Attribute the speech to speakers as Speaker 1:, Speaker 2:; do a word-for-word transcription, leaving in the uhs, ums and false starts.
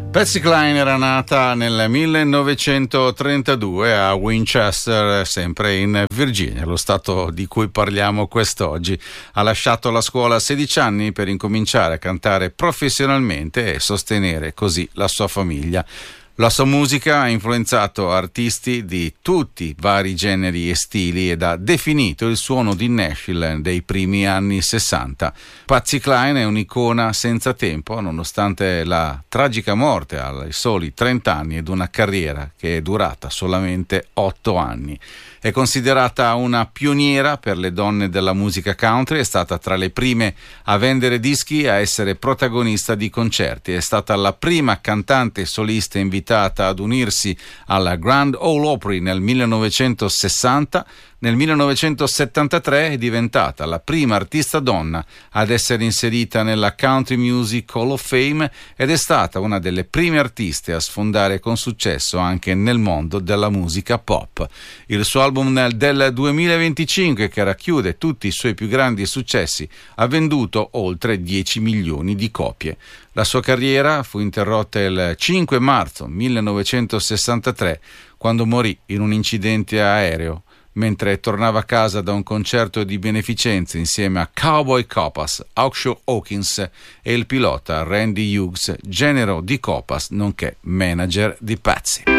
Speaker 1: Patsy Cline era nata nel millenovecentotrentadue a Winchester, sempre in Virginia, lo stato di cui parliamo quest'oggi. Ha lasciato la scuola a sedici anni per incominciare a cantare professionalmente e sostenere così la sua famiglia. La sua musica ha influenzato artisti di tutti i vari generi e stili ed ha definito il suono di Nashville dei primi anni sessanta. Patsy Cline è un'icona senza tempo, nonostante la tragica morte ai soli trenta anni ed una carriera che è durata solamente otto anni. È considerata una pioniera per le donne della musica country, è stata tra le prime a vendere dischi e a essere protagonista di concerti, è stata la prima cantante solista invitata ad unirsi alla Grand Ole Opry nel millenovecentosessanta. Nel millenovecentosettantatré è diventata la prima artista donna ad essere inserita nella Country Music Hall of Fame ed è stata una delle prime artiste a sfondare con successo anche nel mondo della musica pop. Il suo album del duemilaventicinque, che racchiude tutti i suoi più grandi successi, ha venduto oltre dieci milioni di copie. La sua carriera fu interrotta il cinque marzo millenovecentosessantatré, quando morì in un incidente aereo mentre tornava a casa da un concerto di beneficenza insieme a Cowboy Copas, Hawkshaw Hawkins e il pilota Randy Hughes, genero di Copas nonché manager di Patsy.